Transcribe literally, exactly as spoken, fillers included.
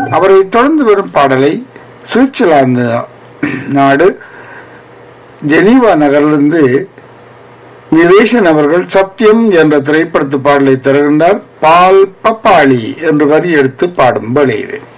அவரை தொடர்ந்து வரும் பாடலை சுவிட்சர்லாந்து நாடு ஜெனீவா நகரிலிருந்து நிவேசன் அவர்கள் சத்தியம் என்ற திரைப்படத்து பாடலை தருகின்றார். பால் பப்பாளி என்று வரி எடுத்து பாடும் வேளை இது.